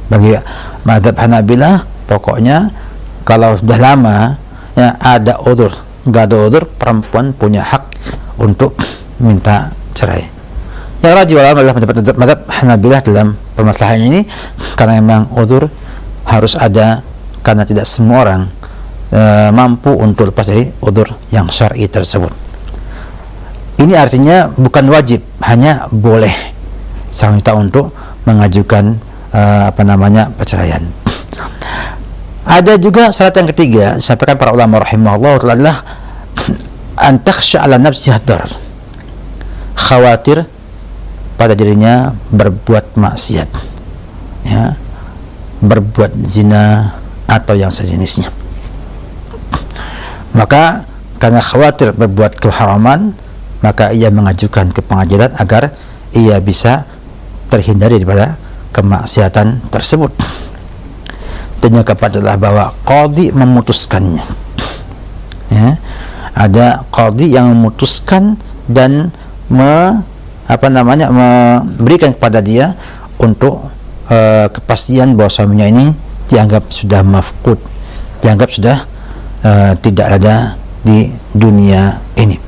Bagi mazhab Hanabilah pokoknya kalau sudah lama ya ada udzur, nggak ada udzur, perempuan punya hak untuk minta cerai. Yang rajih ulama adalah mazhab Hanabilah dalam permasalahan ini, karena memang udzur harus ada, karena tidak semua orang mampu untuk lepas dari udzur yang syar'i tersebut. Ini artinya bukan wajib, hanya boleh sang wanita untuk mengajukan perceraian. Ada juga syarat yang ketiga disampaikan para ulama rahimahullah adalah an takhsha 'ala nafsiha ad-darar, khawatir pada dirinya berbuat maksiat, ya, berbuat zina atau yang sejenisnya. Maka karena khawatir berbuat keharaman, maka ia mengajukan ke pengadilan agar ia bisa terhindar daripada kemaksiatan tersebut. Dan yang keempat adalah bahwa qadhi memutuskannya, ya. Ada qadhi yang memutuskan dan memberikan kepada dia untuk kepastian bahwa suaminya ini dianggap sudah mafqud, dianggap sudah tidak ada di dunia ini.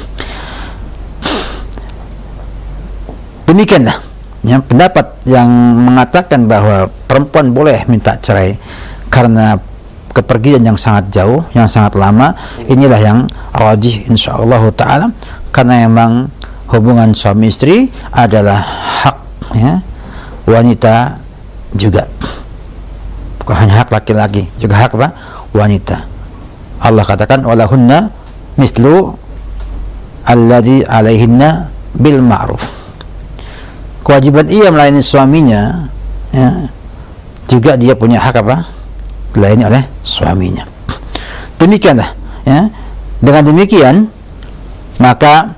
Demikianlah ya, pendapat yang mengatakan bahwa perempuan boleh minta cerai karena kepergian yang sangat jauh, yang sangat lama. Inilah yang rajih insyaallah taala, karena memang hubungan suami istri adalah hak, ya, wanita juga, bukan hanya hak laki-laki, juga hak wanita. Allah katakan walahunna mislu alladzi alaihinna bil ma'ruf. Kewajiban ia melayani suaminya, ya, juga dia punya hak dilayani oleh suaminya. Demikianlah, ya. Dengan demikian maka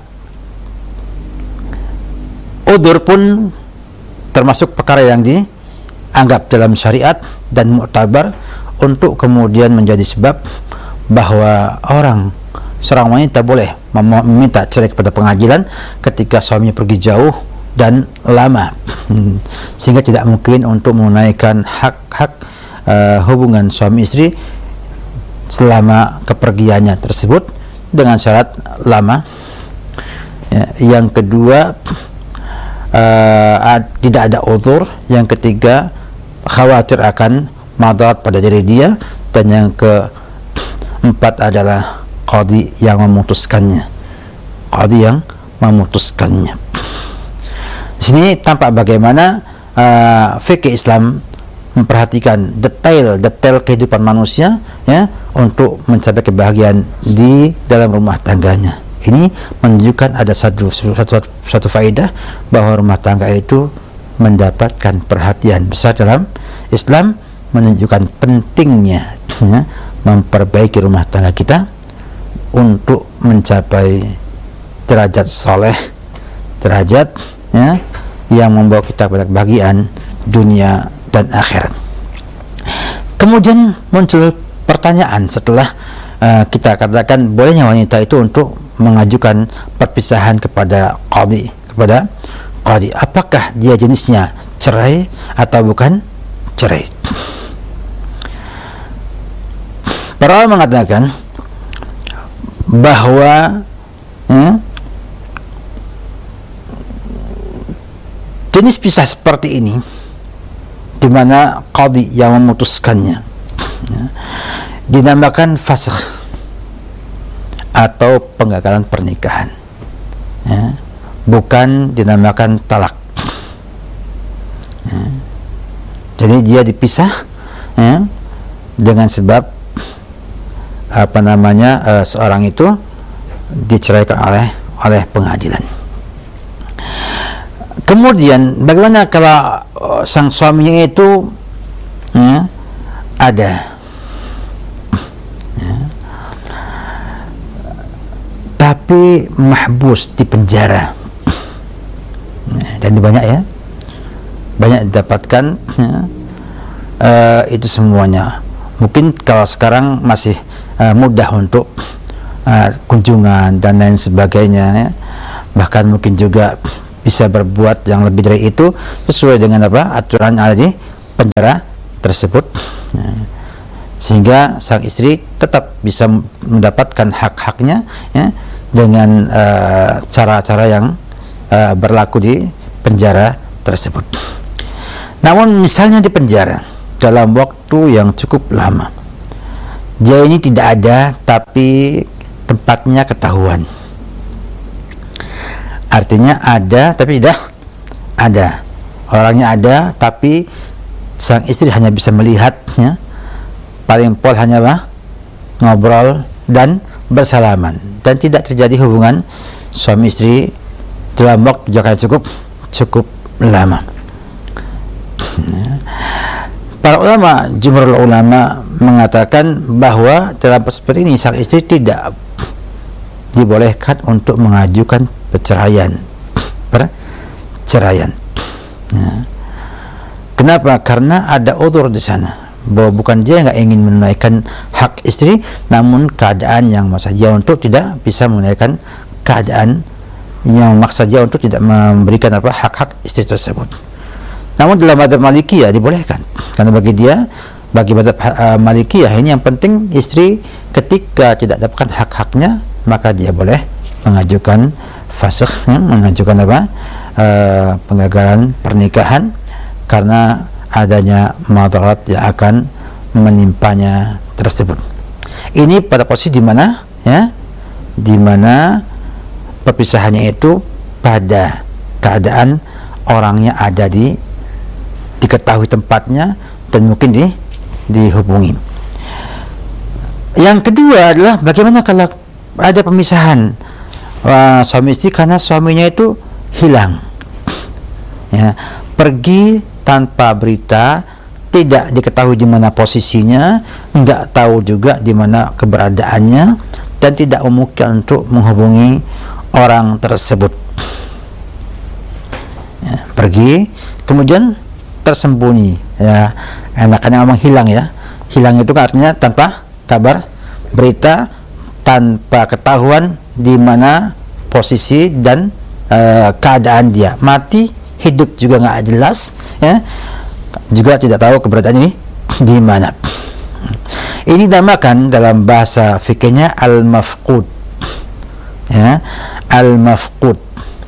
udzur pun termasuk perkara yang dianggap dalam syariat dan mu'tabar untuk kemudian menjadi sebab bahwa seorang wanita boleh meminta cerai kepada pengadilan ketika suaminya pergi jauh dan lama, sehingga tidak mungkin untuk menunaikan hak-hak hubungan suami istri selama kepergiannya tersebut dengan syarat lama. Ya, yang kedua tidak ada udzur. Yang ketiga khawatir akan madarat pada diri dia. Dan yang keempat adalah qadhi yang memutuskannya. Di sini tampak bagaimana fikih Islam memperhatikan detail kehidupan manusia, ya, untuk mencapai kebahagiaan di dalam rumah tangganya. Ini menunjukkan ada satu faedah bahwa rumah tangga itu mendapatkan perhatian besar dalam Islam, menunjukkan pentingnya, ya, memperbaiki rumah tangga kita untuk mencapai derajat soleh, derajat, ya, yang membawa kita pada kebahagiaan dunia dan akhirat. Kemudian muncul pertanyaan setelah kita katakan bolehnya wanita itu untuk mengajukan perpisahan kepada qadhi, apakah dia jenisnya cerai atau bukan cerai? Para ulama mengatakan bahwa jenis pisah seperti ini, di mana qadhi yang memutuskannya, ya, dinamakan fasakh atau penggagalan pernikahan, ya, bukan dinamakan talak, ya. Jadi dia dipisah, ya, dengan sebab seorang itu diceraikan oleh pengadilan. Kemudian bagaimana kalau sang suaminya itu, ya, ada, ya, tapi mahbus di penjara, ya, dan banyak didapatkan, ya, itu semuanya. Mungkin kalau sekarang masih mudah untuk kunjungan dan lain sebagainya, ya. Bahkan mungkin juga bisa berbuat yang lebih dari itu sesuai dengan aturan yang ada di penjara tersebut, ya, sehingga sang istri tetap bisa mendapatkan hak-haknya, ya, dengan cara-cara yang berlaku di penjara tersebut. Namun misalnya di penjara dalam waktu yang cukup lama, dia ini tidak ada tapi tempatnya ketahuan. Artinya ada tapi tidak ada. Orangnya ada tapi sang istri hanya bisa melihatnya. Paling pol hanya ngobrol dan bersalaman, dan tidak terjadi hubungan suami istri dalam waktu yang cukup lama. Para ulama, jumhur ulama mengatakan bahwa dalam seperti ini sang istri tidak dibolehkan untuk mengajukan perceraian. Ya. Kenapa? Karena ada uzur di sana, bahwa bukan dia nggak ingin menunaikan hak istri, namun keadaan yang memaksa dia untuk tidak bisa menunaikan keadaan yang memaksa dia untuk tidak memberikan hak-hak istri tersebut. Namun dalam mazhab Malikiyah dibolehkan, karena bagi mazhab Malikiyah ini yang penting istri ketika tidak dapatkan hak-haknya, maka dia boleh mengajukan fasakh, ya, mengajukan penggagalan pernikahan karena adanya madarat yang akan menimpanya tersebut. Ini pada posisi di mana, ya, di mana perpisahannya itu pada keadaan orangnya ada diketahui tempatnya dan mungkin dihubungi. Yang kedua adalah bagaimana kalau ada pemisahan suami istri karena suaminya itu hilang, ya, pergi tanpa berita, tidak diketahui di mana posisinya, nggak tahu juga di mana keberadaannya, dan tidak memungkinkan untuk menghubungi orang tersebut. Ya, pergi kemudian tersembunyi, ya, enakannya ngomong hilang, ya. Hilang itu artinya tanpa kabar, berita, tanpa ketahuan di mana posisi dan keadaan dia. Mati, hidup juga nggak jelas, ya. Juga tidak tahu keberadaannya di mana. Ini dinamakan dalam bahasa fikihnya al-mafqud, ya, al-mafqud.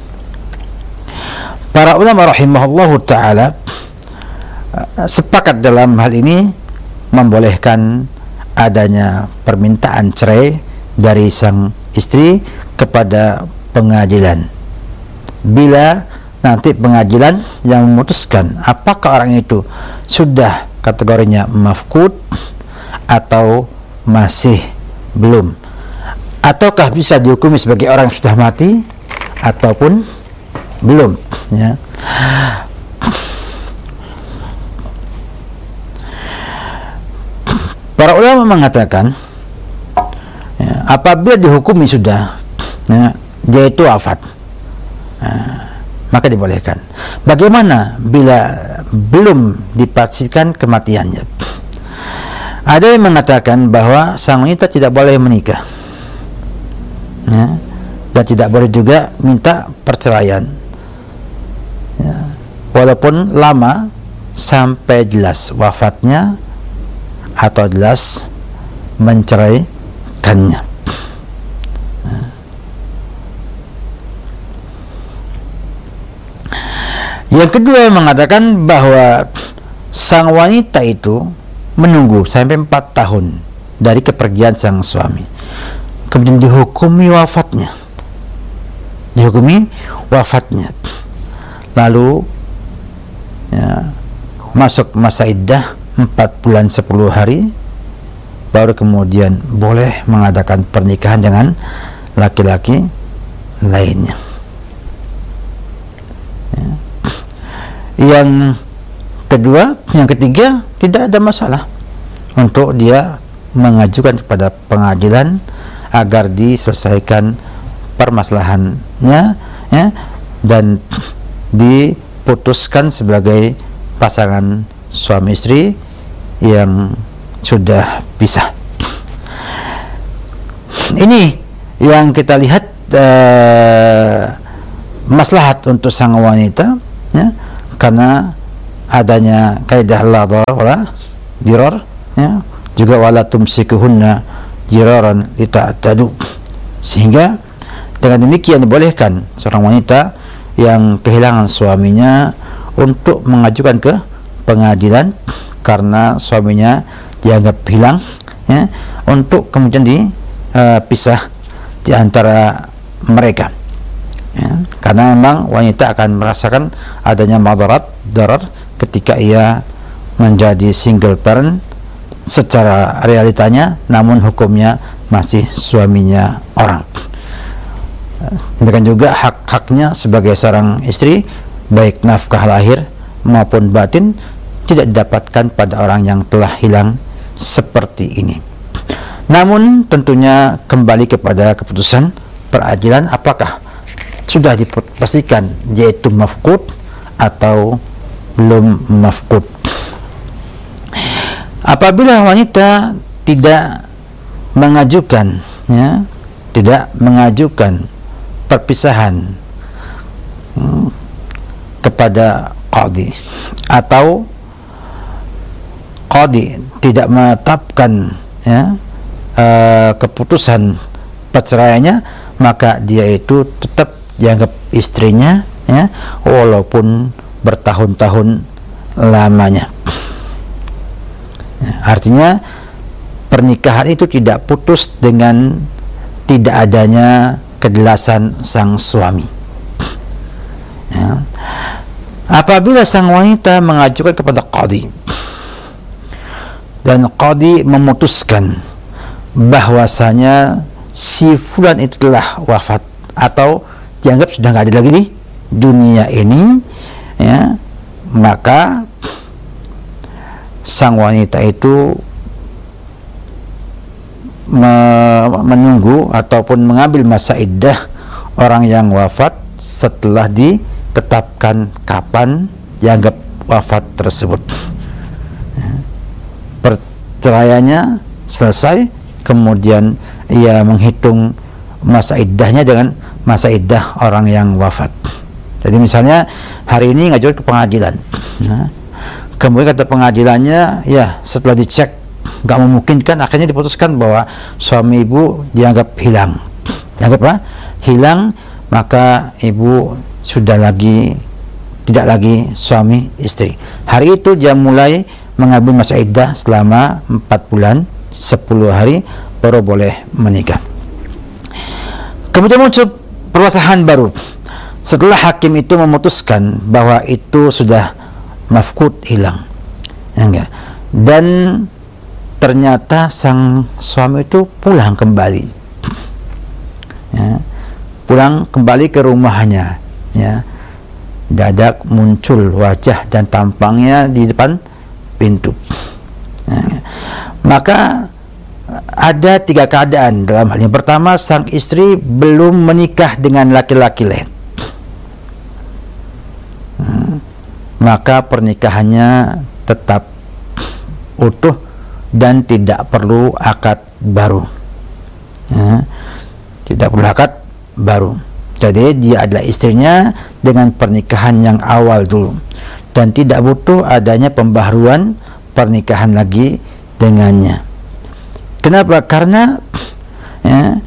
Para ulama rahimahullahu ta'ala sepakat dalam hal ini membolehkan adanya permintaan cerai dari sang istri kepada pengadilan bila nanti pengadilan yang memutuskan apakah orang itu sudah kategorinya mafqud atau masih belum, ataukah bisa dihukumi sebagai orang yang sudah mati ataupun belum, ya. Para ulama mengatakan, ya, apabila dihukumi sudah, ya, dia itu wafat, maka dibolehkan. Bagaimana bila belum dipastikan kematiannya? Ada yang mengatakan bahwa sang wanita tidak boleh menikah, ya, dan tidak boleh juga minta perceraian, ya, walaupun lama sampai jelas wafatnya atau jelas menceraikannya. Yang kedua mengatakan bahwa sang wanita itu menunggu sampai 4 tahun dari kepergian sang suami, kemudian dihukumi wafatnya, lalu, ya, masuk masa iddah 4 bulan 10 hari, baru kemudian boleh mengadakan pernikahan dengan laki-laki lainnya. Ya. Yang ketiga tidak ada masalah untuk dia mengajukan kepada pengadilan agar diselesaikan permasalahannya, ya, dan diputuskan sebagai pasangan suami istri yang sudah pisah. Ini yang kita lihat maslahat untuk sang wanita, ya, karena adanya kaidah la dharar wala dirar, ya, juga wala tumsikuhunna diraran lita'tadu, sehingga dengan demikian dibolehkan seorang wanita yang kehilangan suaminya untuk mengajukan ke pengadilan karena suaminya dianggap hilang, ya, untuk kemudian dipisah di antara mereka, ya, karena memang wanita akan merasakan adanya darar ketika ia menjadi single parent secara realitanya, namun hukumnya masih suaminya orang. Demikian juga hak-haknya sebagai seorang istri, baik nafkah lahir maupun batin, tidak didapatkan pada orang yang telah hilang seperti ini. Namun tentunya kembali kepada keputusan peradilan, apakah sudah dipastikan yaitu mafqud atau belum mafqud. Apabila wanita tidak mengajukan, ya, tidak mengajukan perpisahan kepada qadhi, atau qadhi tidak menetapkan, ya, keputusan perceraiannya, maka dia itu tetap dianggap istrinya, ya, walaupun bertahun-tahun lamanya. Artinya pernikahan itu tidak putus dengan tidak adanya kejelasan sang suami, ya. Apabila sang wanita mengajukan kepada qadhi dan qadhi memutuskan bahwasanya si fulan itu telah wafat atau dianggap sudah nggak ada lagi di dunia ini, ya, maka sang wanita itu menunggu ataupun mengambil masa iddah orang yang wafat setelah ditetapkan kapan dianggap wafat tersebut. Perceraiannya selesai, kemudian ia menghitung masa iddahnya dengan masa iddah orang yang wafat. Jadi misalnya hari ini ngajukan ke pengadilan, ya, kemudian kata pengadilannya, ya, setelah dicek nggak memungkinkan, akhirnya diputuskan bahwa suami ibu dianggap hilang. Dianggap apa? Hilang, maka ibu sudah tidak lagi suami istri. Hari itu dia mulai mengambil masa iddah selama 4 bulan 10 hari baru boleh menikah. Kemudian muncul permasalahan baru setelah hakim itu memutuskan bahwa itu sudah mafqud, hilang, ya, enggak, dan ternyata sang suami itu pulang kembali, ya, pulang kembali ke rumahnya, ya, dadak muncul wajah dan tampangnya di depan pintu, ya. Maka ada 3 keadaan dalam hal ini. Pertama, sang istri belum menikah dengan laki-laki lain, maka pernikahannya tetap utuh dan tidak perlu akad baru, ya, tidak perlu akad baru. Jadi dia adalah istrinya dengan pernikahan yang awal dulu dan tidak butuh adanya pembaharuan pernikahan lagi dengannya. Kenapa? Karena, ya,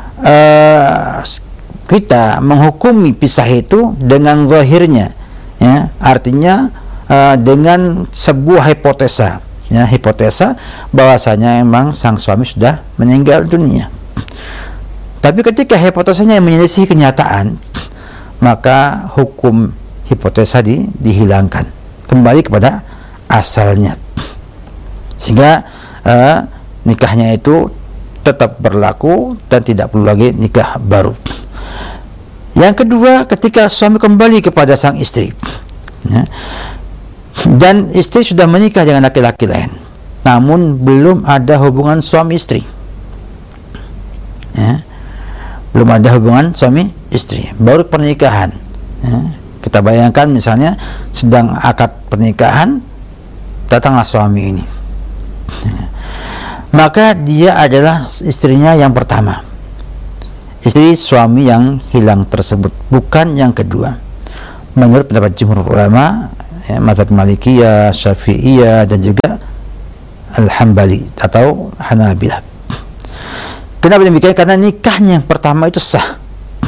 kita menghukumi pisah itu dengan zahirnya, ya, artinya dengan sebuah hipotesa, ya, hipotesa bahwasanya memang sang suami sudah meninggal dunia. Tapi ketika hipotesanya menyelisih kenyataan, maka hukum hipotesa dihilangkan, kembali kepada asalnya, sehingga nikahnya itu tetap berlaku dan tidak perlu lagi nikah baru. Yang kedua, ketika suami kembali kepada sang istri, ya, dan istri sudah menikah dengan laki-laki lain, namun belum ada hubungan suami istri, ya, belum ada hubungan suami istri, baru pernikahan, ya. Kita bayangkan misalnya sedang akad pernikahan, datanglah suami ini, ya, maka dia adalah istrinya yang pertama, istri suami yang hilang tersebut, bukan yang kedua. Menurut pendapat jumhur ulama, ya, mazhab Malikiyah, Syafi'iyah, dan juga Al-Hambali atau Hanabilah. Kenapa demikian? Karena nikahnya yang pertama itu sah.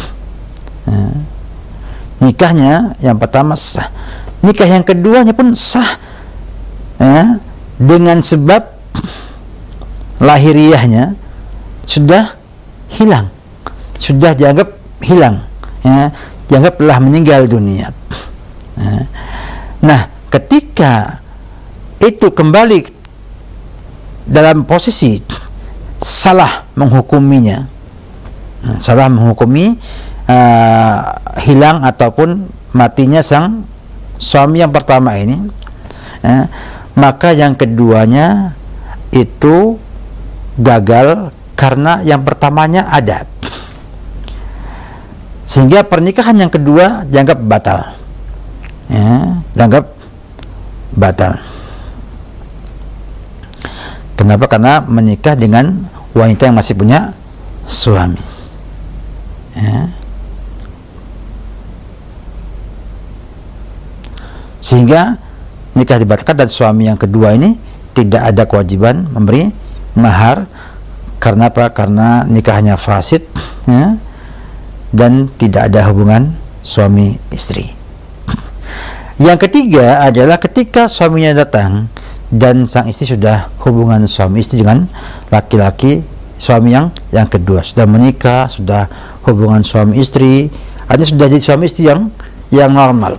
Nikahnya yang pertama sah. Nikah yang keduanya pun sah, dengan sebab lahiriahnya sudah hilang, sudah dianggap hilang, dianggap telah meninggal dunia. Nah, ketika itu kembali dalam posisi salah menghukuminya, salah menghukumi hilang ataupun matinya sang suami yang pertama ini, maka yang keduanya itu gagal karena yang pertamanya ada, sehingga pernikahan yang kedua dianggap batal, dianggap batal. Kenapa? Karena menikah dengan wanita yang masih punya suami. Sehingga nikah dibatalkan dan suami yang kedua ini tidak ada kewajiban memberi mahar. Karena apa? Karena nikahnya fasid, dan tidak ada hubungan suami istri. Yang ketiga adalah ketika suaminya datang dan sang istri sudah hubungan suami istri dengan laki-laki suami yang kedua, sudah menikah, sudah hubungan suami istri, artinya sudah jadi suami istri yang normal.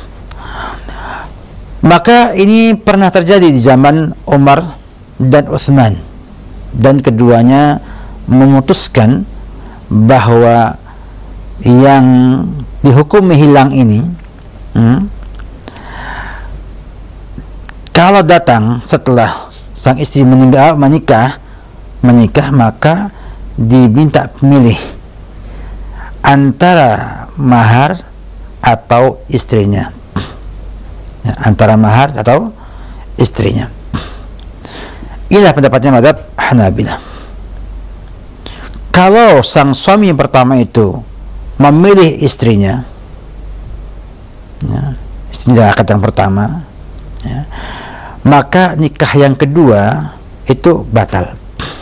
Maka ini pernah terjadi di zaman Umar dan Utsman, dan keduanya memutuskan bahwa yang dihukum hilang ini, kalau datang setelah sang istri menikah, maka diminta memilih antara mahar atau istrinya, antara mahar atau istrinya. Inilah pendapatnya mazhab Hanabilah. Kalau sang suami yang pertama itu memilih istrinya, istrinya akad yang pertama, maka nikah yang kedua itu batal.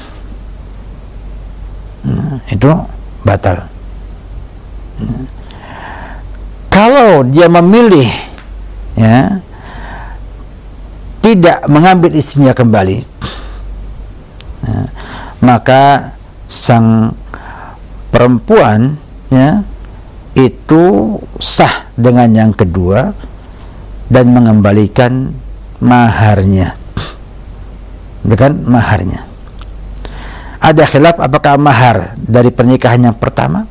Itu batal. Kalau dia memilih tidak mengambil istrinya kembali, maka sang perempuan itu sah dengan yang kedua dan mengembalikan maharnya. Ada khilaf apakah mahar dari pernikahan yang pertama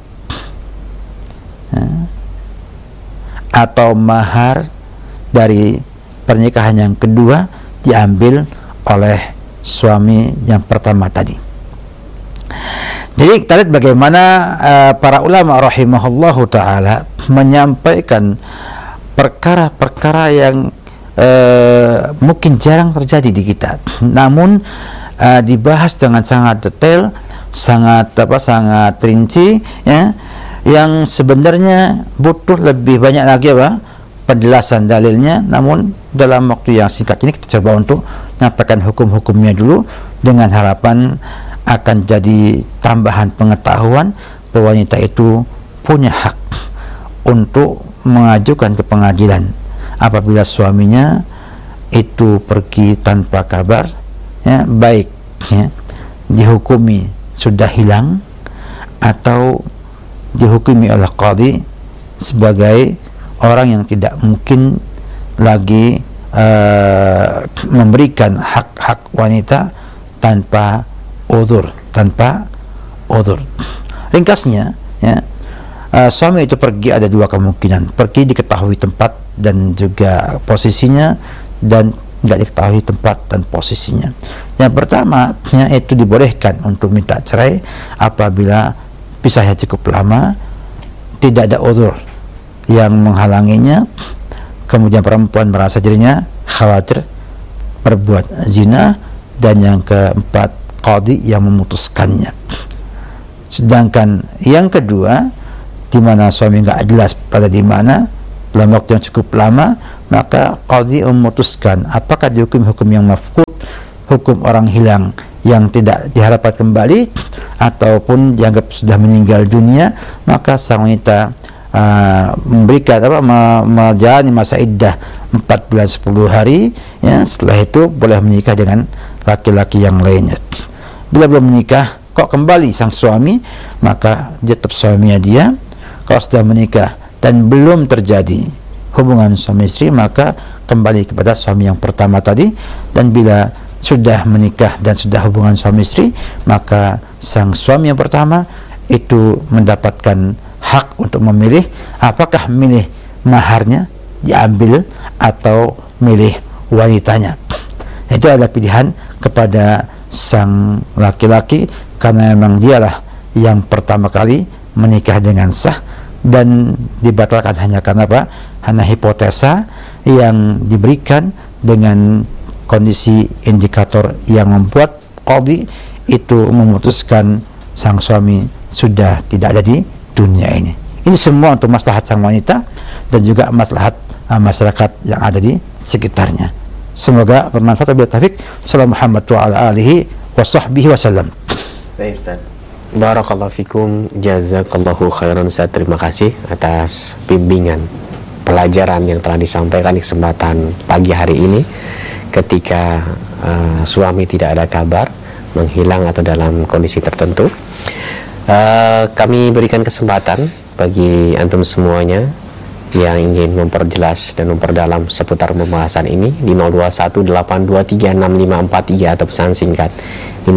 atau mahar dari pernikahan yang kedua diambil oleh suami yang pertama tadi. Jadi kita lihat bagaimana para ulama rahimahullahu ta'ala menyampaikan perkara-perkara yang mungkin jarang terjadi di kita, namun dibahas dengan sangat detail, sangat rinci, yang sebenarnya butuh lebih banyak lagi penjelasan dalilnya. Namun dalam waktu yang singkat ini kita coba untuk menyampaikan hukum-hukumnya dulu, dengan harapan akan jadi tambahan pengetahuan bahwa wanita itu punya hak untuk mengajukan ke pengadilan apabila suaminya itu pergi tanpa kabar, baik dihukumi sudah hilang atau dihukumi oleh qadhi sebagai orang yang tidak mungkin lagi memberikan hak-hak wanita tanpa uzur. Ringkasnya, suami itu pergi ada dua kemungkinan: pergi diketahui tempat dan juga posisinya, dan tidak diketahui tempat dan posisinya. Yang pertama, itu dibolehkan untuk minta cerai apabila pisahnya cukup lama, tidak ada uzur yang menghalanginya, kemudian perempuan merasa dirinya khawatir berbuat zina, dan yang keempat, qadhi yang memutuskannya. Sedangkan yang kedua, di mana suami nggak jelas pada di mana, dalam waktu yang cukup lama, maka qadhi memutuskan apakah dihukum hukum yang mafqud, hukum orang hilang yang tidak diharapkan kembali, ataupun dianggap sudah meninggal dunia, maka sang wanita memberikan menjalani masa iddah 4 bulan 10 hari, ya. Setelah itu boleh menikah dengan laki-laki yang lainnya. Bila belum menikah kok kembali sang suami, maka dia tetap suaminya dia. Kalau sudah menikah dan belum terjadi hubungan suami istri, maka kembali kepada suami yang pertama tadi. Dan bila sudah menikah dan sudah hubungan suami istri, maka sang suami yang pertama itu mendapatkan hak untuk memilih apakah milih maharnya diambil atau milih wanitanya. Itu adalah pilihan kepada sang laki-laki, karena memang dialah yang pertama kali menikah dengan sah, dan dibatalkan hanya karena apa? Hanya hipotesa yang diberikan dengan kondisi indikator yang membuat qadhi itu memutuskan sang suami sudah tidak ada di dunia ini. Ini semua untuk maslahat sang wanita dan juga maslahat masyarakat yang ada di sekitarnya. Semoga bermanfaat. Wabillahi taufik. Sallallahu Muhammad wa ala alihi wa sahbihi wasallam. Baik, Ustaz. Barakallahu fikum, jazakallahu khairan Ustaz. Terima kasih atas bimbingan pelajaran yang telah disampaikan di kesempatan pagi hari ini. Ketika suami tidak ada kabar, menghilang atau dalam kondisi tertentu, kami berikan kesempatan bagi antum semuanya yang ingin memperjelas dan memperdalam seputar pembahasan ini di 0218236543 atau pesan singkat di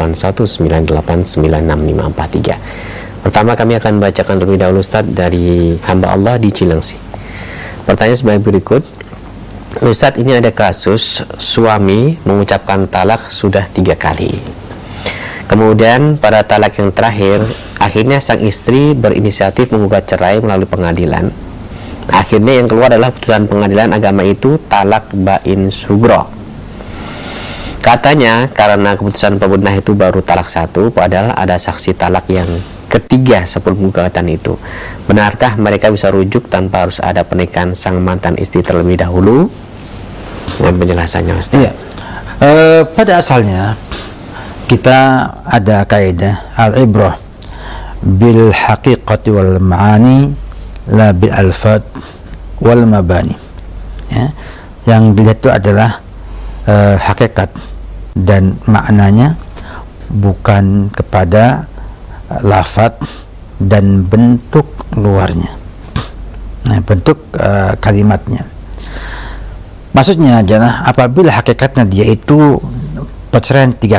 0819896543. Pertama kami akan bacakan terlebih dahulu Ustaz dari hamba Allah di Cilengsi. Pertanyaan sebagai berikut. Ustaz, ini ada kasus suami mengucapkan talak sudah 3 kali. Kemudian pada talak yang terakhir, akhirnya sang istri berinisiatif menggugat cerai melalui pengadilan. Akhirnya yang keluar adalah putusan pengadilan agama itu talak bain sugro. Katanya karena keputusan pembedah itu baru talak 1, padahal ada saksi talak yang ketiga sebelum gugatan itu. Benarkah mereka bisa rujuk tanpa harus ada pernikahan sang mantan istri terlebih dahulu? Dan penjelasannya Ustaz. Iya. Pada asalnya kita ada kaidah al-ibrah bil haqiqati wal ma'ani la bil alfad wal mabani, ya. Yang dilihat itu adalah hakikat dan maknanya, bukan kepada lafaz dan bentuk luarnya, bentuk kalimatnya. Maksudnya adalah apabila hakikatnya dia itu perceraian 3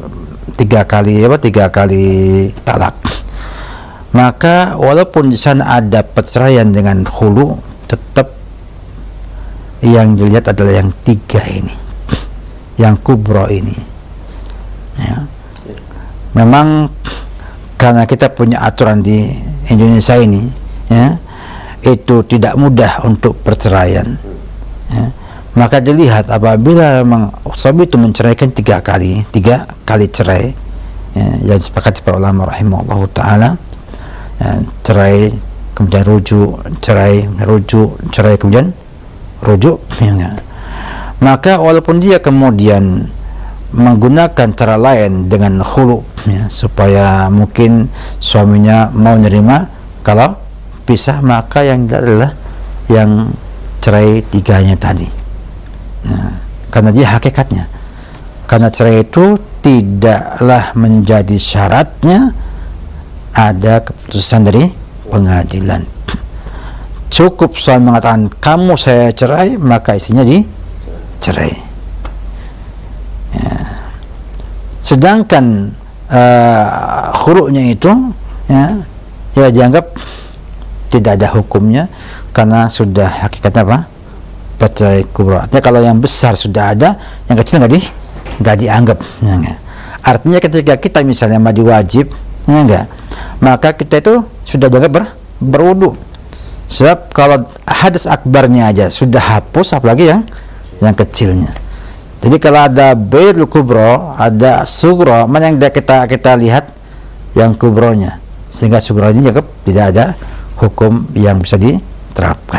kali talak, maka walaupun di sana ada perceraian dengan khulu, tetap yang dilihat adalah yang 3 ini, yang kubro ini, ya. Memang karena kita punya aturan di Indonesia ini, ya, itu tidak mudah untuk perceraian, ya. Maka dilihat apabila memang suami itu menceraikan 3 kali cerai, ya, yang disepakati para ulama rahimahullah taala, ya, cerai kemudian rujuk, cerai rujuk, cerai kemudian rujuk, ya. Maka walaupun dia kemudian menggunakan cara lain dengan khulu, ya, supaya mungkin suaminya mau nerima kalau pisah, maka yang adalah yang cerai 3-nya tadi. Nah, karena dia hakikatnya, karena cerai itu tidaklah menjadi syaratnya ada keputusan dari pengadilan. Cukup suami mengatakan kamu saya cerai, maka istrinya dicerai, ya. Sedangkan khulu'nya itu, ya dianggap tidak ada hukumnya, karena sudah hakikatnya apa? Perceraian kubra. Artinya kalau yang besar sudah ada, yang kecil nggak dianggap, ya. Artinya ketika kita misalnya mandi wajib, ya enggak, maka kita itu sudah dianggap berwudu. Sebab kalau hadas akbarnya aja sudah hapus, apalagi yang kecilnya. Jadi kalau ada bairul kubro, ada sugro, mana yang kita lihat yang kubronya, sehingga sugronya dianggap tidak ada hukum yang bisa diterapkan,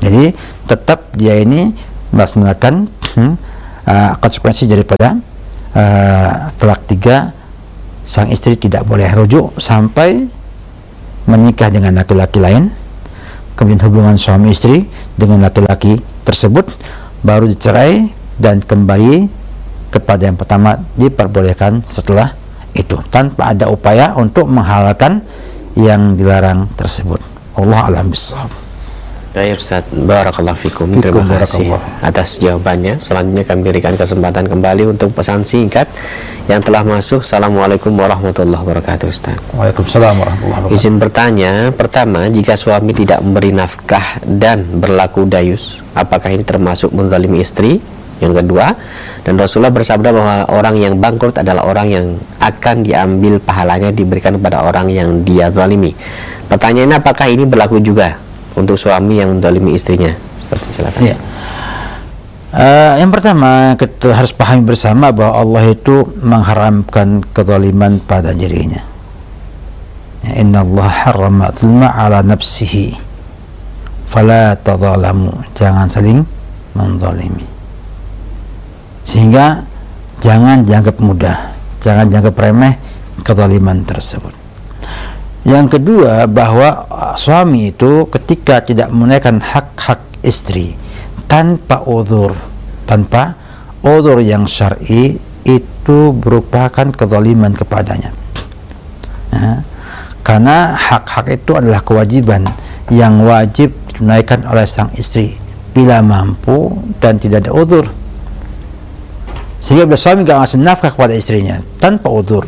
Jadi tetap dia ini melaksanakan konsekuensi daripada talak 3. Sang istri tidak boleh rujuk sampai menikah dengan laki-laki lain, kemudian hubungan suami istri dengan laki-laki tersebut baru dicerai, dan kembali kepada yang pertama diperbolehkan setelah itu, tanpa ada upaya untuk menghalalkan yang dilarang tersebut. Allah a'lam bishawab. Baik Ustaz, barakallahu fikum. Terima kasih atas jawabannya. Selanjutnya kami berikan kesempatan kembali untuk pesan singkat yang telah masuk. Assalamualaikum warahmatullahi wabarakatuh Ustaz. Waalaikumsalam warahmatullahi wabarakatuh. Izin bertanya, pertama, jika suami tidak memberi nafkah dan berlaku dayus, apakah ini termasuk menzalimi istri? Yang kedua, dan Rasulullah bersabda bahwa orang yang bangkrut adalah orang yang akan diambil pahalanya diberikan kepada orang yang dia zalimi. Pertanyaannya, apakah ini berlaku juga untuk suami yang menzalimi istrinya? Ustaz, silakan. Ya. Yang pertama, kita harus pahami bersama bahwa Allah itu mengharamkan kezaliman pada dirinya. Inna Allah harrama zulma ala nafsihi fala tadzalamu, jangan saling menzalimi. Sehingga jangan dianggap mudah, jangan dianggap remeh kezaliman tersebut. Yang kedua, bahwa suami itu ketika tidak menunaikan hak-hak istri tanpa uzur yang syar'i, itu merupakan kezaliman kepadanya. Karena hak-hak itu adalah kewajiban yang wajib ditunaikan oleh sang istri bila mampu dan tidak ada uzur. Sehingga bila suami tidak ngasih nafkah kepada istrinya tanpa uzur,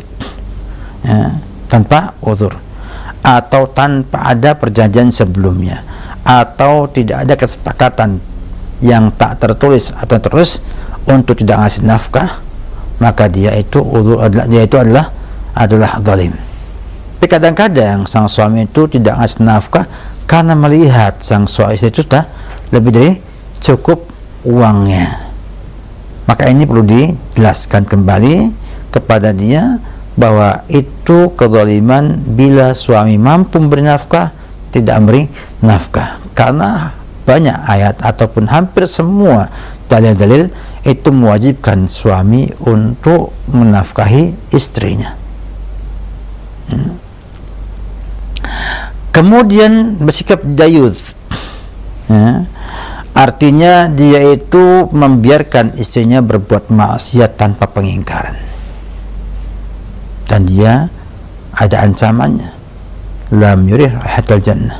atau tanpa ada perjanjian sebelumnya, atau tidak ada kesepakatan yang tak tertulis atau terus untuk tidak ngasih nafkah, maka dia itu adalah zalim. Tapi kadang-kadang sang suami itu tidak ngasih nafkah karena melihat sang suami itu sudah lebih dari cukup uangnya. Maka ini perlu dijelaskan kembali kepada dia bahwa itu kezaliman bila suami mampu memberi nafkah tidak memberi nafkah, karena banyak ayat ataupun hampir semua dalil-dalil itu mewajibkan suami untuk menafkahi istrinya. Kemudian bersikap dayuth, artinya dia itu membiarkan istrinya berbuat maksiat tanpa pengingkaran, dan dia ada ancamannya, lam yurih raihatal jannah.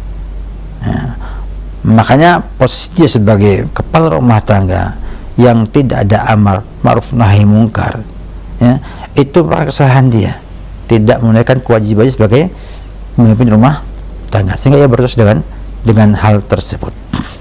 Makanya posisi dia sebagai kepala rumah tangga yang tidak ada amar ma'ruf nahi mungkar, itu merupakan kesalahan dia, tidak menunaikan kewajibannya sebagai memimpin rumah tangga, sehingga ia berdosa dengan hal tersebut.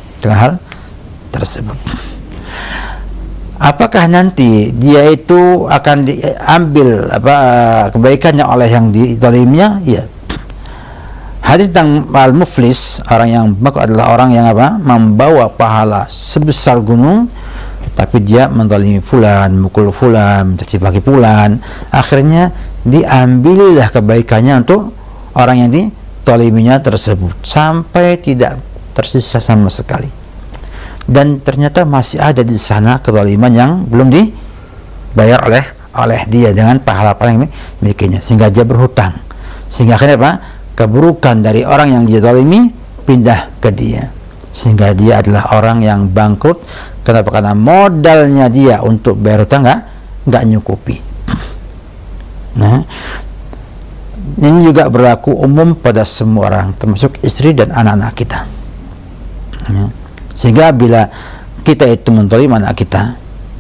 Apakah nanti dia itu akan diambil kebaikannya oleh yang dizaliminya? Iya. Hadis tentang al-muflis, orang yang bangkrut, adalah orang yang membawa pahala sebesar gunung, tapi dia menzalimi fulan, mukul fulan, mencaci maki fulan, akhirnya diambillah kebaikannya untuk orang yang dizaliminya tersebut sampai tidak tersisa sama sekali, dan ternyata masih ada di sana kezaliman yang belum dibayar oleh dia dengan pahala-pahala yang dimilikinya, sehingga dia berhutang, sehingga akhirnya keburukan dari orang yang dia zalimi pindah ke dia, sehingga dia adalah orang yang bangkrut. Kenapa? Karena modalnya dia untuk bayar hutang nggak nyukupi. Nah, ini juga berlaku umum pada semua orang, termasuk istri dan anak-anak kita. Sehingga bila kita itu menzalimi anak kita,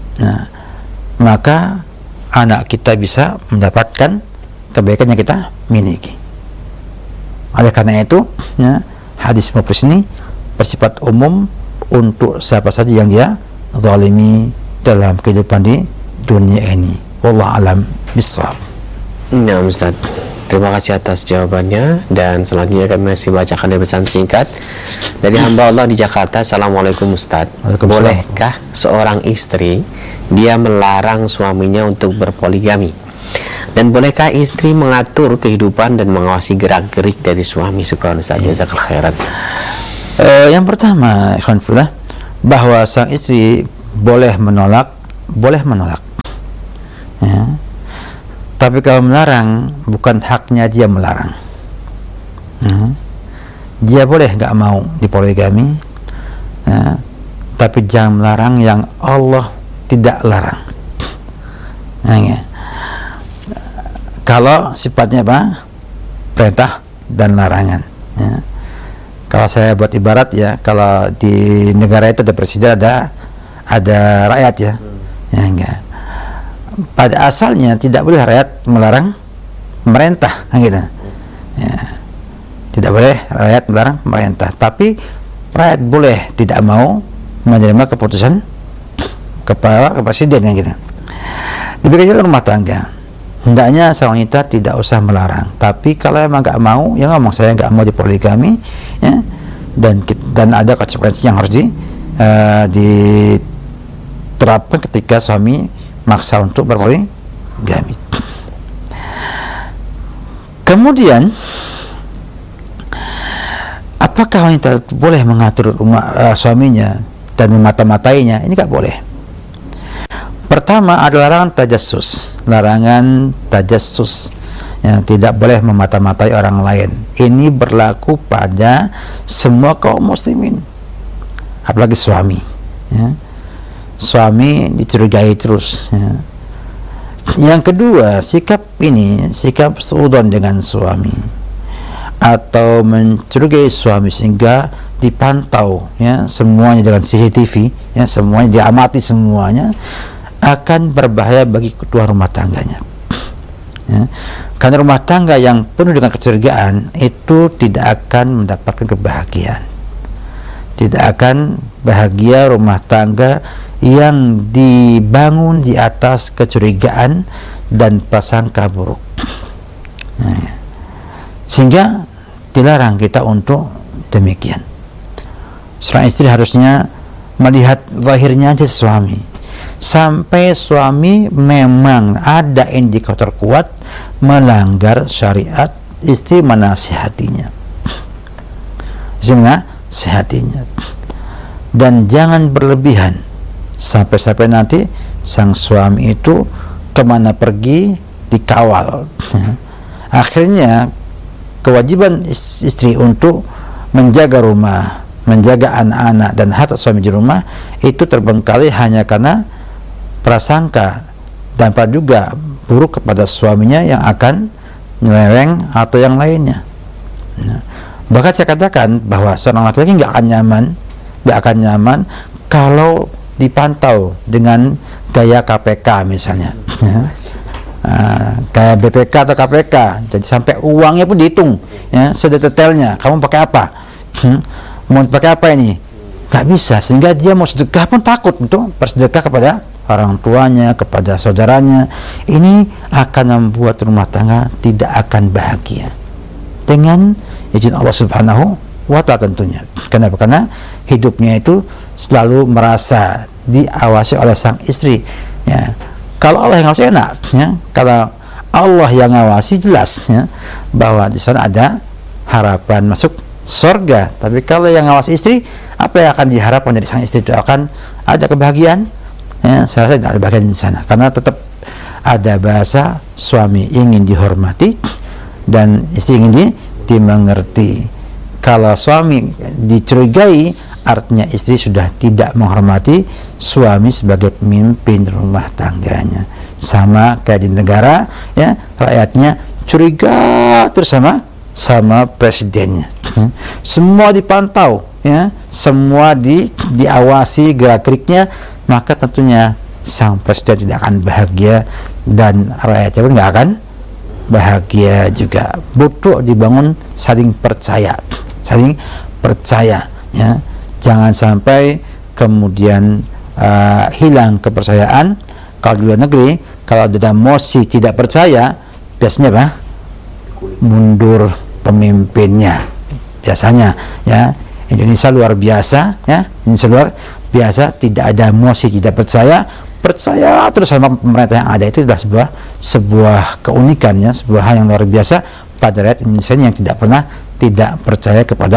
maka anak kita bisa mendapatkan kebaikan yang kita miliki. Oleh karena itu, hadis muflis ini bersifat umum untuk siapa saja yang dia zalimi dalam kehidupan di dunia ini. Wallahu alam bishawab. Nah, Ustaz, terima kasih atas jawabannya. Dan selanjutnya kami masih bacakan pesan singkat dari hamba Allah di Jakarta. Assalamualaikum Ustaz, bolehkah seorang istri dia melarang suaminya untuk berpoligami? Dan bolehkah istri mengatur kehidupan dan mengawasi gerak-gerik dari suami? Syukran Ustaz, jazakallahu khairan. Yang pertama, ikhwanullah, bahwa sang istri boleh menolak, ya. Tapi kalau melarang, bukan haknya dia melarang. Ya. Dia boleh nggak mau dipoligami, ya. Tapi jangan melarang yang Allah tidak larang. Ya. Kalau sifatnya apa? Perintah dan larangan. Ya. Kalau saya buat ibarat ya, kalau di negara itu ada presiden, ada rakyat ya. Ya enggak. Pada asalnya tidak boleh rakyat melarang pemerintah, gitu. Ya. Tidak boleh rakyat melarang pemerintah, tapi rakyat boleh tidak mau menerima keputusan kepala presiden, yang gitu. Demikian rumah tangga. Hendaknya seorang wanita tidak usah melarang, tapi kalau emang nggak mau, ya ngomong saya nggak mau dipoligami, ya, dan ada konsekuensi yang harus diterapkan ketika suami maksa untuk berpoligami. Kemudian, apakah wanita boleh mengatur suaminya dan memata-matainya? Ini nggak boleh. Pertama ada larangan tajassus, yang tidak boleh memata-matai orang lain. Ini berlaku pada semua kaum muslimin, apalagi suami. Ya. Suami dicurigai terus. Ya. Yang kedua, sikap suudzon dengan suami atau mencurigai suami sehingga dipantau, ya, semuanya dengan CCTV, ya, semuanya diamati semuanya, akan berbahaya bagi kedua rumah tangganya. Ya. Karena rumah tangga yang penuh dengan kecurigaan itu tidak akan mendapatkan kebahagiaan. Tidak akan bahagia rumah tangga yang dibangun di atas kecurigaan dan prasangka buruk. Ya. Sehingga dilarang kita untuk demikian. Seorang istri harusnya melihat zahirnya aja suami. Sampai suami memang ada indikator kuat melanggar syariat, istri menasihatinya. Dan jangan berlebihan sampai nanti sang suami itu kemana pergi dikawal. Akhirnya kewajiban istri untuk menjaga rumah, menjaga anak-anak dan harta suami di rumah itu terbengkalai hanya karena prasangka dan juga buruk kepada suaminya yang akan nyeleweng atau yang lainnya. Bahkan saya katakan bahwa seorang laki-laki nggak akan nyaman kalau dipantau dengan gaya KPK misalnya, ya. Kayak BPK atau KPK, jadi sampai uangnya pun dihitung, ya, sedetailnya. Kamu pakai apa? Mau pakai apa ini? Gak bisa, sehingga dia mau sedekah pun takut untuk bersedekah kepada orang tuanya, kepada saudaranya. Ini akan membuat rumah tangga tidak akan bahagia dengan izin Allah Subhanahu wa Ta'ala tentunya. Kenapa? Karena hidupnya itu selalu merasa diawasi oleh sang istri, ya. Kalau Allah yang ngawasi enak, ya. Kalau Allah yang ngawasi jelas, ya, bahwa di sana ada harapan masuk surga. Tapi kalau yang ngawasi istri, apa yang akan diharapkan dari sang istri? Itu akan ada kebahagiaan, ya. Saya rasa tidak ada kebahagiaan di sana, karena tetap ada bahasa suami ingin dihormati dan istri ingin dimengerti. Kalau suami dicurigai, artinya istri sudah tidak menghormati suami sebagai pemimpin rumah tangganya. Sama kayak di negara, ya, rakyatnya curiga terus sama presidennya. Semua dipantau, ya, semua diawasi gerak-geriknya, maka tentunya sang presiden tidak akan bahagia dan rakyatnya pun nggak akan bahagia juga. Butuh dibangun saling percaya, ya. Jangan sampai kemudian hilang kepercayaan. Kalau di luar negeri, kalau ada mosi tidak percaya, biasanya apa? Mundur pemimpinnya. Biasanya, ya. Indonesia luar biasa, ya. Indonesia luar biasa, tidak ada mosi tidak percaya terus sama pemerintah yang ada. Itu adalah sebuah keunikannya, sebuah hal yang luar biasa pada rakyat Indonesia yang tidak pernah tidak percaya kepada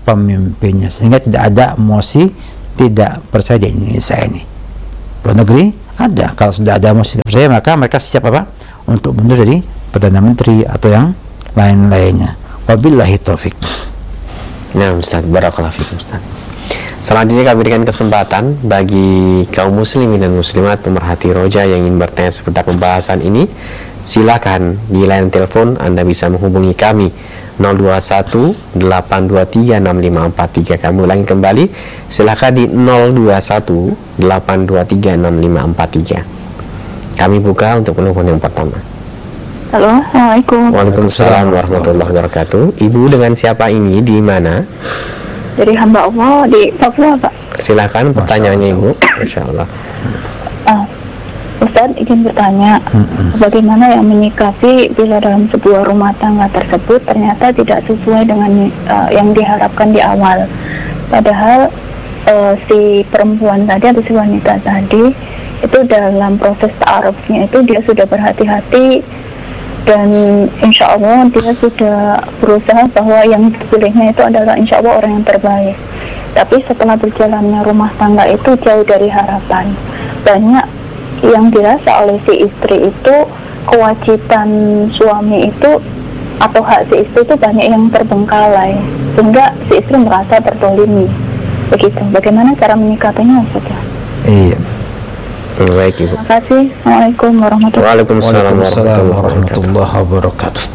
pemimpinnya, sehingga tidak ada emosi tidak percaya di Indonesia ini. Luar negeri ada, kalau sudah ada emosi tidak percaya, maka mereka siap apa? Untuk mundur jadi Perdana Menteri atau yang lain-lainnya. Wabillahi taufik. Nah, Ustaz, barakallahu fikum, Ustaz. Selanjutnya kami berikan kesempatan bagi kaum muslimin dan muslimat pemerhati roja yang ingin bertanya seputar pembahasan ini. Silakan di line telepon Anda bisa menghubungi kami 021 823 6543. Kami ulangi kembali, silakan di 021 823 6543. Kami buka untuk penelpon yang pertama. Halo, Assalamualaikum. Waalaikumsalam warahmatullahi wabarakatuh. Ibu dengan siapa ini, di mana? Dari hamba Allah di Papua, Pak. Silakan pertanyaannya, Ibu. Insyaallah. Ustaz ingin bertanya, bagaimana yang menyikapi bila dalam sebuah rumah tangga tersebut ternyata tidak sesuai dengan yang diharapkan di awal. Padahal si perempuan tadi atau si wanita tadi itu dalam proses ta'arufnya itu dia sudah berhati-hati dan insya Allah dia sudah berusaha bahwa yang dipilihnya itu adalah insya Allah orang yang terbaik. Tapi setelah berjalannya rumah tangga itu jauh dari harapan. Banyak yang dirasa oleh si istri itu kewajiban suami itu atau hak si istri itu banyak yang terbengkalai sehingga si istri merasa tertolimi. Begitu. Bagaimana cara menyikapinya, Ustaz? Iya. Baik, Ibu. Terima kasih. Assalamualaikum warahmatullahi Waalaikumsalam warahmatullahi wabarakatuh.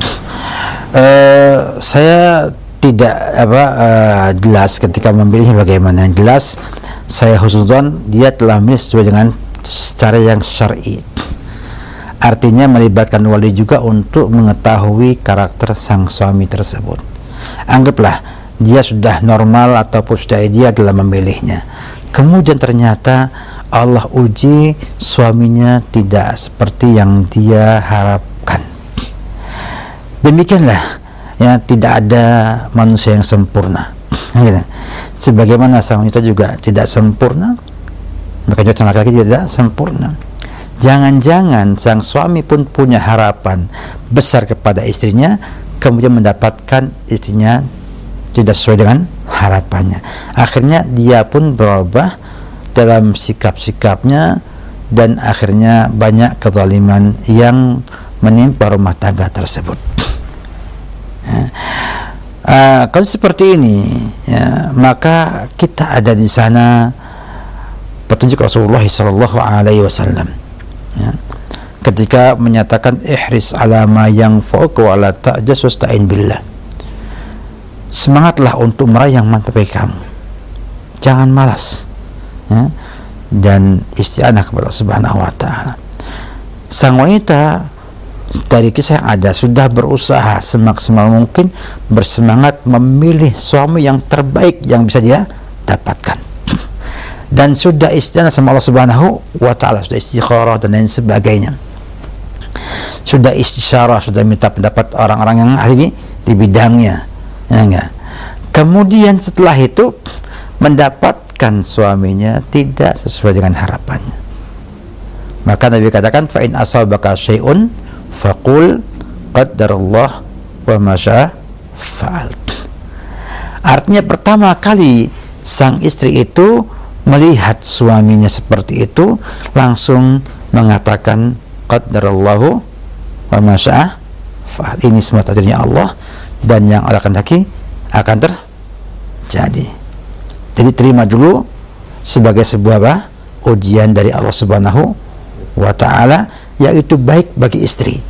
Saya tidak jelas ketika memilih bagaimana. Yang jelas saya husnuzon dia telah memilih sesuai dengan secara yang syar'i. Artinya melibatkan wali juga untuk mengetahui karakter sang suami tersebut. Anggaplah dia sudah normal ataupun sudah ideal dalam memilihnya. Kemudian ternyata Allah uji suaminya tidak seperti yang dia harapkan. Demikianlah ya, tidak ada manusia yang sempurna. Sebagaimana sang wanita juga tidak sempurna, maka juga sang laki-laki tidak sempurna. Jangan-jangan sang suami pun punya harapan besar kepada istrinya, kemudian mendapatkan istrinya tidak sesuai dengan harapannya. Akhirnya dia pun berubah dalam sikap-sikapnya dan akhirnya banyak kezaliman yang menimpa rumah tangga tersebut. Kalau seperti ini ya, maka kita ada di sana petunjuk Rasulullah SAW ya, ketika menyatakan ihris ala ma yanfa'uka wa la ta'jas wasta'in billah. Semangatlah untuk meraih yang manfaat bagi kamu, jangan malas ya, dan isti'anah kepada Allah Subhanahu wa ta'ala. Sang wanita dari kisah yang ada sudah berusaha semaksimal mungkin, bersemangat memilih suami yang terbaik yang bisa dia dapatkan, dan sudah isti'anah sama Allah Subhanahu wa ta'ala, sudah istikharah dan lain sebagainya, sudah istisyarah, sudah minta pendapat orang-orang yang ahli di bidangnya ya enggak. Kemudian setelah itu mendapatkan suaminya tidak sesuai dengan harapannya, maka Nabi katakan fa in asabaka syai'un faqul qaddarallah wa ma syaa fa'al. Artinya pertama kali sang istri itu melihat suaminya seperti itu langsung mengatakan qaddarallahu wa ma syaa fa'al. Ini semua takdirnya Allah dan yang Allah kehendaki akan terjadi. Jadi terima dulu sebagai sebuah ujian dari Allah Subhanahu wa ta'ala, yaitu baik bagi istri.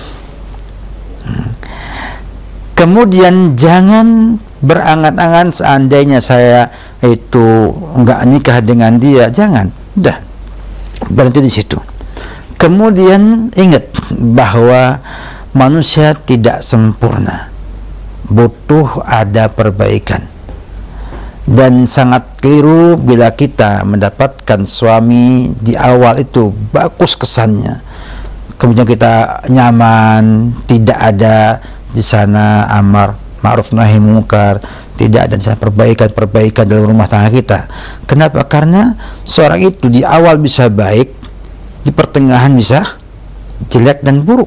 Kemudian jangan berangan-angan seandainya saya itu enggak nikah dengan dia, jangan, udah berhenti di situ. Kemudian ingat bahwa manusia tidak sempurna, butuh ada perbaikan. Dan sangat keliru bila kita mendapatkan suami di awal itu bagus kesannya, kemudian kita nyaman, tidak ada di sana amar ma'ruf nahi munkar, tidak ada di sana perbaikan dalam rumah tangga kita. Kenapa? Karena seorang itu di awal bisa baik, di pertengahan bisa jelek dan buruk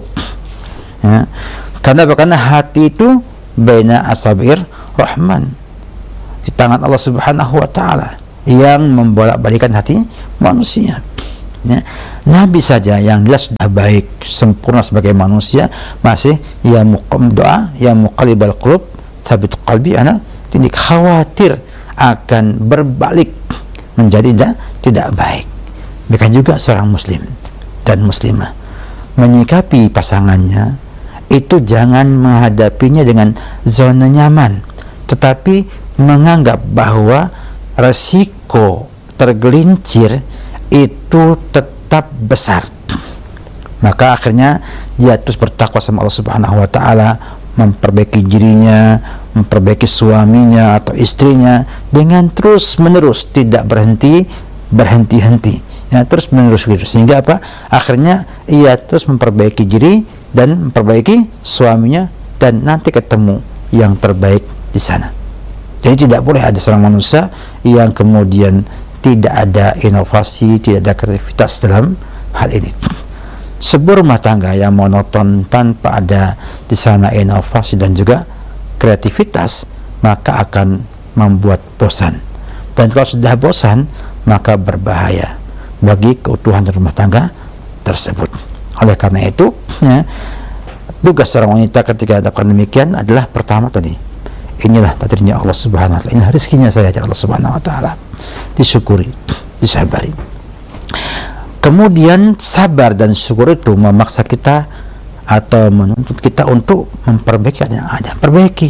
ya. Karena hati itu baina asabir rahman, di tangan Allah Subhanahu wa taala yang membolak-balikan hati manusia. Ya. Nabi saja yang jelas sudah baik, sempurna sebagai manusia, masih ya doa ya muqallibal qulub tsabbit qalbi, ana tidak khawatir akan berbalik menjadi tidak baik. Bahkan juga seorang muslim dan muslimah menyikapi pasangannya itu jangan menghadapinya dengan zona nyaman, tetapi menganggap bahwa resiko tergelincir itu tetap besar. Maka akhirnya dia terus bertakwa sama Allah Subhanahu wa taala, memperbaiki dirinya, memperbaiki suaminya atau istrinya dengan terus menerus, tidak berhenti-henti, ya, terus menerus gitu. Sehingga apa? Akhirnya ia terus memperbaiki diri dan memperbaiki suaminya, dan nanti ketemu yang terbaik di sana. Jadi tidak boleh ada seorang manusia yang kemudian tidak ada inovasi, tidak ada kreativitas dalam hal ini. Sebuah rumah tangga yang monoton tanpa ada di sana inovasi dan juga kreativitas, maka akan membuat bosan. Dan kalau sudah bosan, maka berbahaya bagi keutuhan rumah tangga tersebut. Oleh karena itu, ya, tugas seorang wanita ketika melakukan demikian adalah pertama tadi, inilah takdirnya Allah Subhanahu wa taala, ini rezekinya saya dari Allah Subhanahu wa taala, disyukuri, disabari. Kemudian sabar dan syukur itu memaksa kita atau menuntut kita untuk memperbaiki yang ada, perbaiki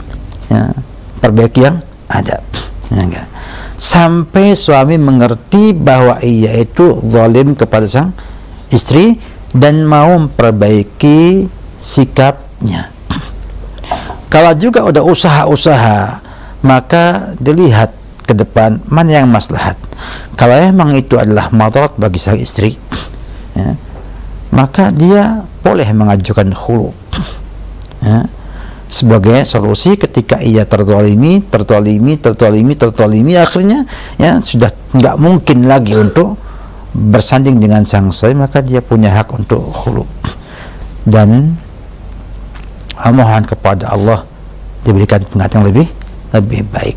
yang ada, ya enggak? Sampai suami mengerti bahwa ia itu zalim kepada sang istri dan mau memperbaiki sikapnya. Kalau juga udah usaha-usaha, maka dilihat ke depan mana yang maslahat. Kalau memang itu adalah madarat bagi sang istri, ya, maka dia boleh mengajukan khulu, ya, sebagai solusi ketika ia tertolimi, akhirnya ya sudah nggak mungkin lagi untuk bersanding dengan sang suami, maka dia punya hak untuk khulu dan mohon kepada Allah diberikan pengetahuan yang lebih baik.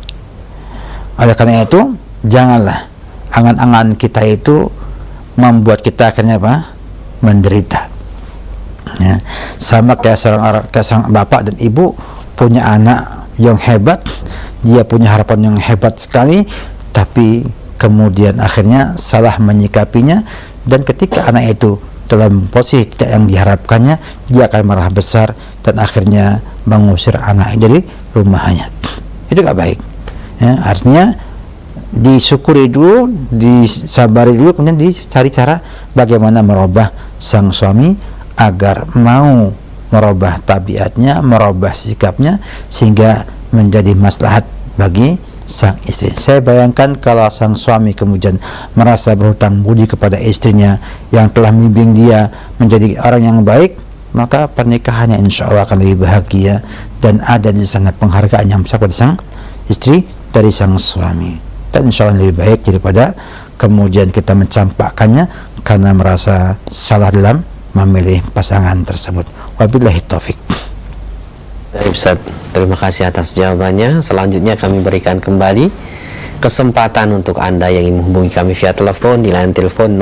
Oleh karena itu, janganlah angan-angan kita itu membuat kita akhirnya apa? Menderita. Ya. Sama kayak seorang bapak dan ibu punya anak yang hebat, dia punya harapan yang hebat sekali, tapi kemudian akhirnya salah menyikapinya, dan ketika anak itu dalam posisi tidak yang diharapkannya, dia akan marah besar dan akhirnya mengusir anak dari rumahnya. Itu gak baik. Ya, artinya disyukuri dulu, disabari dulu, kemudian dicari cara bagaimana merubah sang suami agar mau merubah tabiatnya, merubah sikapnya, sehingga menjadi maslahat bagi sang istri. Saya bayangkan kalau sang suami kemudian merasa berhutang budi kepada istrinya yang telah membimbing dia menjadi orang yang baik, maka pernikahannya insya Allah akan lebih bahagia dan ada di sana penghargaan yang besar pada sang istri dari sang suami, dan insya Allah lebih baik daripada kemudian kita mencampakkannya karena merasa salah dalam memilih pasangan tersebut. Wabillahi taufik. Baik Ustaz, terima kasih atas jawabannya. Selanjutnya kami berikan kembali kesempatan untuk Anda yang ingin menghubungi kami via telepon di line telepon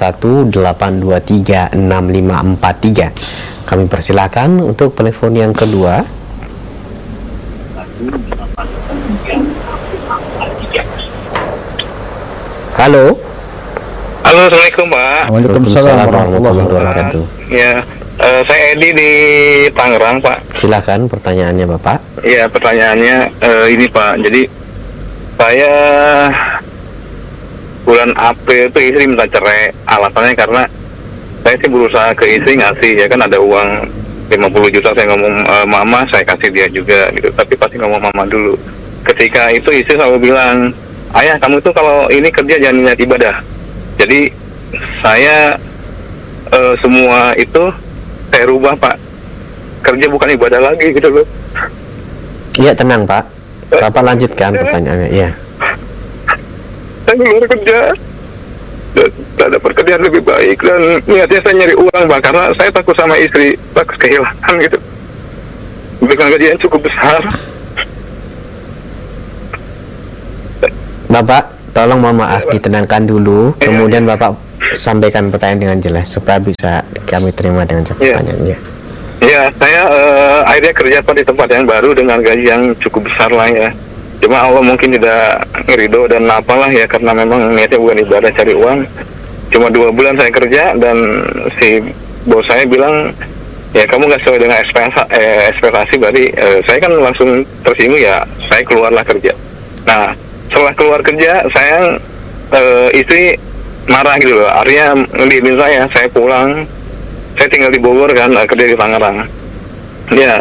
0218236543. Kami persilakan untuk telepon yang kedua. Halo. Halo, assalamualaikum Pak. Waalaikumsalam warahmatullahi wabarakatuh. Ya, saya Edi di Tangerang Pak. Silakan pertanyaannya Bapak. Ya, pertanyaannya ini Pak. Jadi saya bulan April itu istri minta cerai. Alasannya karena saya sih berusaha ke istri ngasih, ya kan ada uang 50 juta, saya ngomong mama, saya kasih dia juga gitu. Tapi pasti ngomong mama dulu. Ketika itu istri selalu bilang, ayah kamu tuh kalau ini kerja jangan niat ibadah. Jadi saya semua itu saya rubah Pak, kerja bukan ibadah lagi gitu loh. Iya, tenang Pak, Bapak lanjutkan pertanyaannya. Iya. Saya keluar kerja dan dapat kerjaan lebih baik, dan niatnya saya nyari uang Pak, karena saya takut sama istri takut kehilangan gitu. Dengan gaji yang cukup besar, Bapak, tolong mohon maaf ditenangkan dulu, kemudian Bapak sampaikan pertanyaan dengan jelas supaya bisa kami terima dengan pertanyaannya. Ya, saya akhirnya kerja di tempat yang baru dengan gaji yang cukup besar lah ya. Cuma Allah mungkin tidak ngerido dan apalah ya, karena memang niatnya bukan ibadah cari uang. Cuma 2 bulan saya kerja dan si bos saya bilang, ya kamu nggak sesuai dengan ekspektasi, berarti saya kan langsung tersinggung ya, saya keluarlah kerja. Nah, setelah keluar kerja, saya istri marah gitu loh, artinya ngedimin saya pulang. Saya tinggal di Bogor kan, kerja di Tangerang. Ya,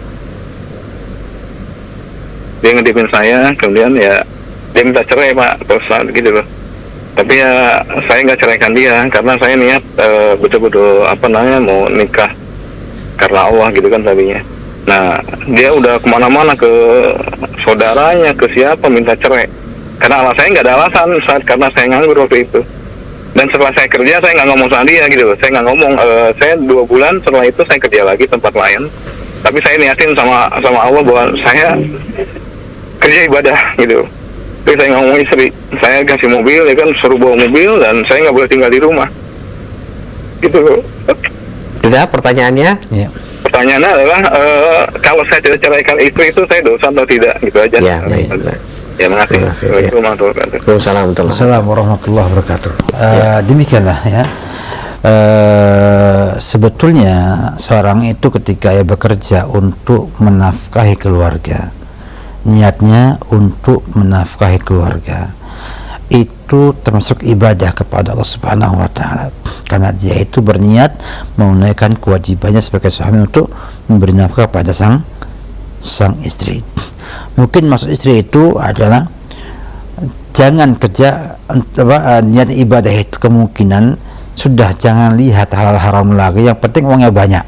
dia ngedimin saya, kemudian ya dia minta cerai Pak, Ustaz gitu loh. Tapi ya saya nggak ceraikan dia karena saya niat betul-betul mau nikah karena Allah gitu kan tadinya. Nah, dia udah kemana-mana ke saudaranya, ke siapa minta cerai. Karena alasannya nggak ada alasan saat karena saya nganggur waktu itu. Dan setelah saya kerja, saya nggak ngomong sama dia gitu. Saya nggak ngomong. Saya 2 bulan setelah itu saya kerja lagi tempat lain. Tapi saya niatin sama Allah bahwa saya kerja ibadah gitu. Tapi saya nggak ngomong istri. Saya kasih mobil, ya kan, suruh bawa mobil dan saya nggak boleh tinggal di rumah. Gitu. Sudah pertanyaannya? Ya. Pertanyaannya adalah kalau saya tidak ceraikan istri itu saya dosa atau tidak? Gitu aja. Ya, ya, makasih. Assalamualaikum warahmatullahi wabarakatuh. Demikianlah ya. Sebetulnya seorang itu ketika ia bekerja untuk menafkahi keluarga, niatnya untuk menafkahi keluarga, itu termasuk ibadah kepada Allah Subhanahu wa taala. Karena dia itu berniat menunaikan kewajibannya sebagai suami untuk memberi nafkah pada sang istri. Mungkin maksud istri itu adalah jangan kerja niat ibadah itu, kemungkinan sudah jangan lihat hal haram lagi, yang penting uangnya banyak.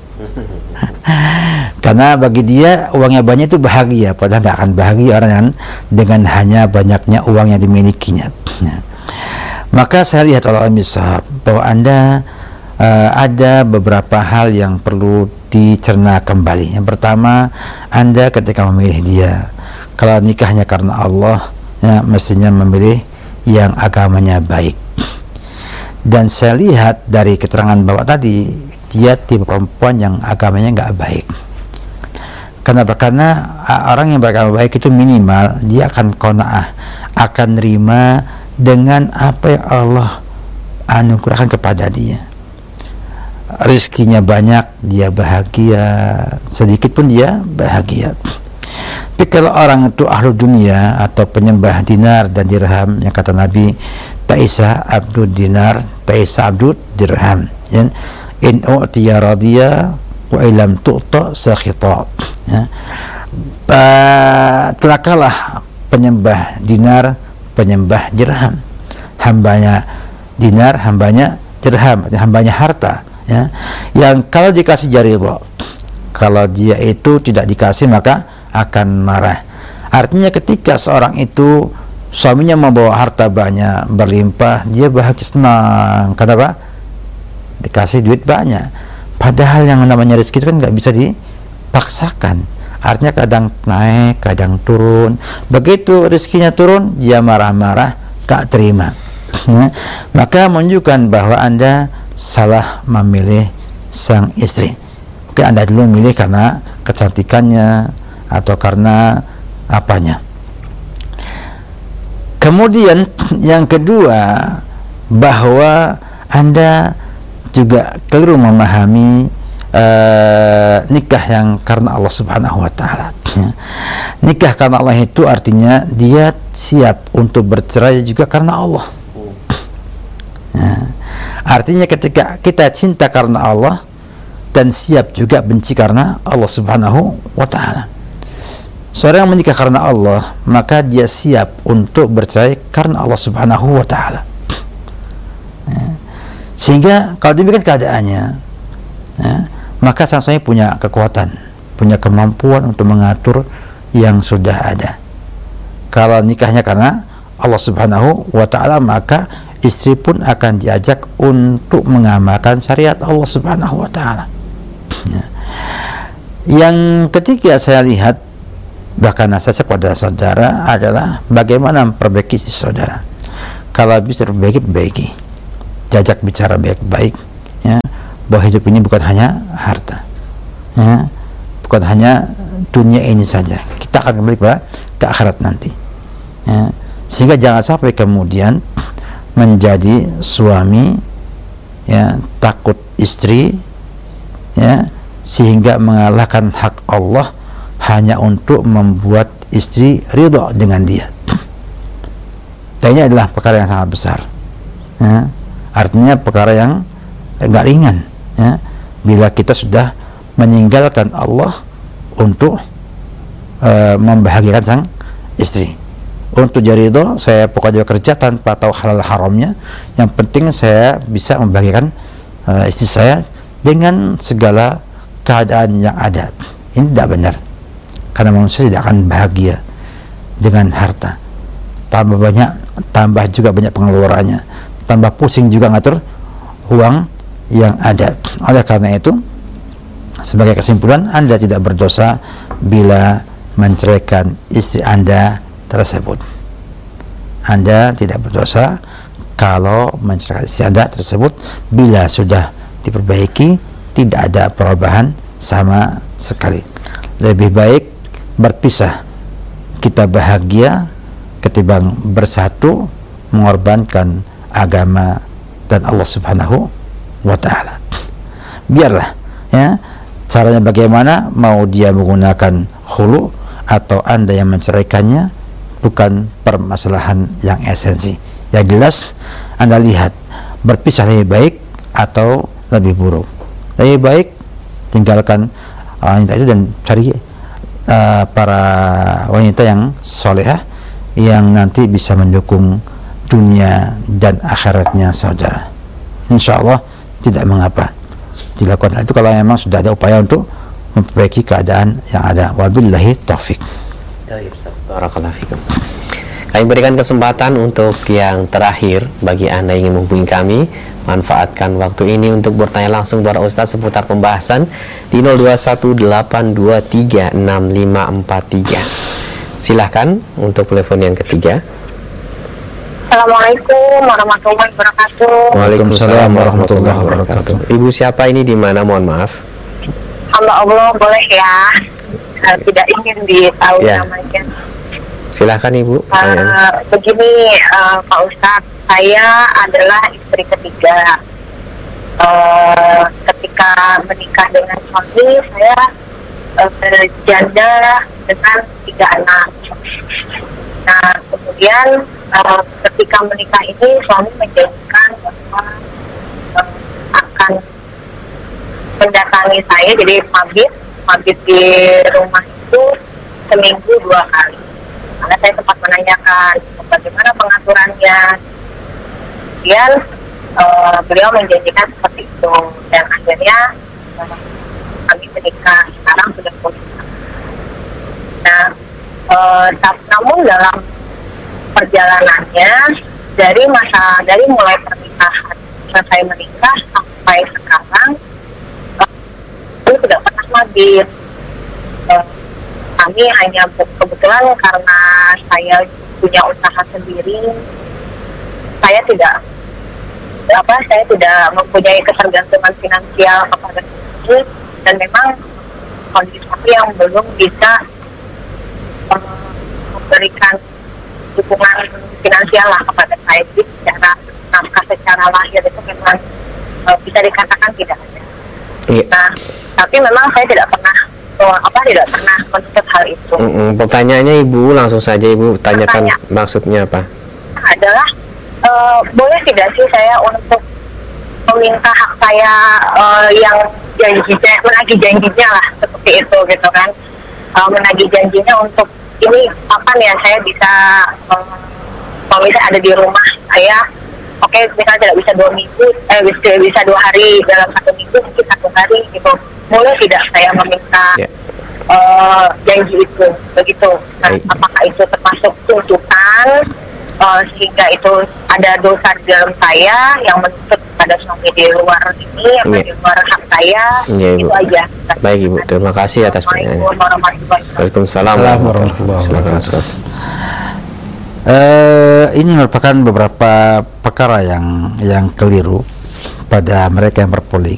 Karena bagi dia uangnya banyak itu bahagia, padahal tidak akan bahagia orang yang dengan hanya banyaknya uang yang dimilikinya. Maka saya lihat oleh misal bahwa Anda ada beberapa hal yang perlu dicerna kembali. Yang pertama, Anda ketika memilih dia, kalau nikahnya karena Allah, ya, mestinya memilih yang agamanya baik. Dan saya lihat dari keterangan Bapak tadi, dia tipe perempuan yang agamanya nggak baik. Kenapa? Karena orang yang beragama baik itu minimal dia akan qanaah, akan nerima dengan apa yang Allah anugerahkan kepada dia. Rizkinya banyak, dia bahagia, sedikit pun dia bahagia. Tapi kalau orang itu ahlu dunia atau penyembah dinar dan dirham, yang kata Nabi, ta'isa abdud dinar, ta'isa abdud dirham, ya? In u'tiya radiya wa ilam tu'ta sakhita, ya? Celakalah penyembah dinar, penyembah dirham. Hambanya dinar, hambanya dirham, hambanya harta, ya, yang kalau dikasih dia ridha, kalau dia itu tidak dikasih maka akan marah. Artinya ketika seorang itu suaminya membawa harta banyak berlimpah, dia bahagia, senang. Kenapa? Dikasih duit banyak. Padahal yang namanya rezeki itu kan nggak bisa dipaksakan. Artinya kadang naik, kadang turun. Begitu rezekinya turun, dia marah-marah, gak terima. Maka menunjukkan bahwa Anda salah memilih sang istri. Mungkin Anda dulu memilih karena kecantikannya atau karena apanya. Kemudian yang kedua, bahwa Anda juga keliru memahami nikah yang karena Allah Subhanahu wa taala. Nikah karena Allah itu artinya dia siap untuk bercerai juga karena Allah. Artinya ketika kita cinta karena Allah dan siap juga benci karena Allah Subhanahu wa taala. Seorang yang menikah karena Allah, maka dia siap untuk bercerai karena Allah Subhanahu wa taala. Sehingga kalau demikian keadaannya, maka sang suami punya kekuatan, punya kemampuan untuk mengatur yang sudah ada. Kalau nikahnya karena Allah Subhanahu wa taala, maka istri pun akan diajak untuk mengamalkan syariat Allah Subhanahu wa taala. Yang ketiga saya lihat Bahkan nasihat kepada saudara adalah bagaimana memperbaiki istri saudara. Kalau bisa perbaiki, jajak bicara baik-baik, ya, bahwa hidup ini bukan hanya harta, ya, bukan hanya dunia ini saja. Kita akan kembali ke akhirat nanti, ya. Sehingga jangan sampai kemudian menjadi suami, ya, takut istri, ya, sehingga mengalahkan hak Allah hanya untuk membuat istri ridha dengan dia. Dan ini adalah perkara yang sangat besar, ya. Artinya perkara yang enggak ringan, ya, bila kita sudah meninggalkan Allah untuk membahagiakan sang istri. Untuk jadi ridha, saya pokoknya kerja tanpa tahu halal haramnya. Yang penting saya bisa membahagiakan istri saya dengan segala keadaan yang ada. Ini tidak benar, karena manusia tidak akan bahagia dengan harta. Tambah juga banyak pengeluarannya, tambah pusing juga ngatur uang yang ada. Oleh karena itu, sebagai kesimpulan, Anda tidak berdosa bila menceraikan istri Anda tersebut. Anda tidak berdosa kalau menceraikan istri Anda tersebut bila sudah diperbaiki, tidak ada perubahan sama sekali. Lebih baik berpisah, kita bahagia, ketimbang bersatu mengorbankan agama dan Allah Subhanahu wa ta'ala. Biarlah, ya, caranya bagaimana, mau dia menggunakan khulu atau Anda yang menceraikannya, bukan permasalahan yang esensi. Yang jelas Anda lihat, berpisah lebih baik atau lebih buruk. Lebih baik tinggalkan wanita itu dan cari para wanita yang solehah yang nanti bisa mendukung dunia dan akhiratnya saudara. Insya Allah tidak mengapa dilakukan itu kalau memang sudah ada upaya untuk memperbaiki keadaan yang ada. Wabillahi taufik. Barakallahu fikum. Kami berikan kesempatan untuk yang terakhir bagi Anda yang ingin menghubungi kami. Manfaatkan waktu ini untuk bertanya langsung kepada Ustaz seputar pembahasan di 0218236543. Silahkan untuk telepon yang ketiga. Assalamualaikum warahmatullahi wabarakatuh. Waalaikumsalam warahmatullahi wabarakatuh. Ibu siapa ini, di mana, mohon maaf? Hamba Allah, boleh ya? Tidak ingin ditahu ya, namanya. Silahkan Ibu. Begini, Pak Ustadz, saya adalah istri ketiga. Ketika menikah dengan suami, saya janda dengan 3 anak. Nah, kemudian ketika menikah ini suami menjanjikan bahwa akan mendatangi saya, jadi mabit di rumah itu seminggu 2 kali. Karena saya sempat menanyakan bagaimana pengaturannya. Kemudian beliau menjanjikan seperti itu, dan akhirnya kami menikah. Sekarang sudah punya. Nah, namun dalam perjalanannya dari mulai pernikahan selesai menikah sampai sekarang kami tidak pernah mabit. Kami hanya kebetulan karena saya punya usaha sendiri, saya tidak mempunyai ketergantungan finansial kepada istri, dan memang kondisi yang belum bisa memberikan dukungan finansial lah kepada saya. Jadi secara nafkah secara lahir itu memang bisa dikatakan tidak ada. Nah, tapi memang saya tidak pernah menuntut hal itu. Pertanyaannya Ibu, langsung saja Ibu tanyakan maksudnya apa? Adalah boleh tidak sih saya untuk meminta hak saya yang menagih janjinya lah, seperti itu gitu kan, menagih janjinya untuk ini kapan ya saya bisa kalau misalnya ada di rumah saya, oke, misalnya tidak bisa 2 minggu, bisa 2 hari dalam 1 minggu, mungkin 1 hari gitu, boleh tidak saya meminta janji itu begitu. Nah, apakah itu termasuk tuntutan sehingga itu ada dosa di dalam saya yang menuntut ada suami di luar ini atau di luar hak saya, itu aja. Baik Ibu, terima kasih atas pertanyaannya. Assalamualaikum warahmatullahi wabarakatuh. Waalaikumsalam warahmatullahi wabarakatuh. Ini merupakan beberapa perkara yang keliru pada mereka yang berpoligami.